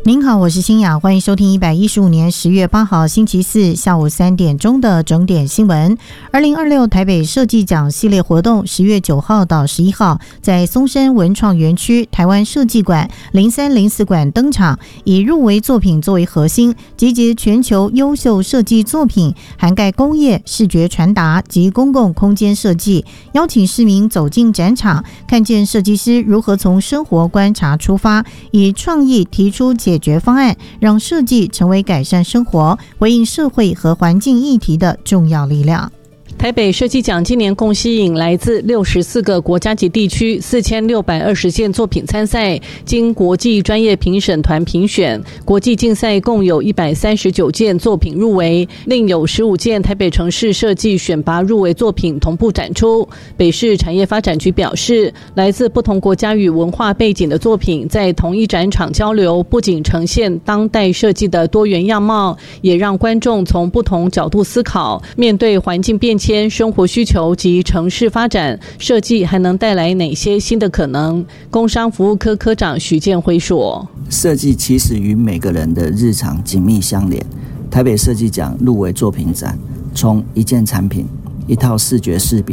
您好，我是欣雅，欢迎收听115年10月8号星期四下午3点钟的整点新闻。2026台北设计奖系列活动10月9号到11号在松山文创园区台湾设计馆0304馆登场，以入围作品作为核心，集结全球优秀设计作品，涵盖工业、视觉传达及公共空间设计，邀请市民走进展场，看见设计师如何从生活观察出发，以创意提出解决方案，让设计成为改善生活、回应社会和环境议题的重要力量。 台北设计奖今年共吸引来自64个国家及地区4620件作品参赛，经国际专业评审团评选，国际竞赛共有139件作品入围，另有15件台北城市设计选拔入围作品同步展出。北市产业发展局表示，来自不同国家与文化背景的作品在同一展场交流，不仅呈现当代设计的多元样貌，也让观众从不同角度思考，面对环境变迁、生活需求及城市发展，设计还能带来哪些新的可能？工商服务科科长许建辉说， 设计其实与每个人的日常紧密相连。台北设计奖入围作品展，从一件产品、一套视觉识别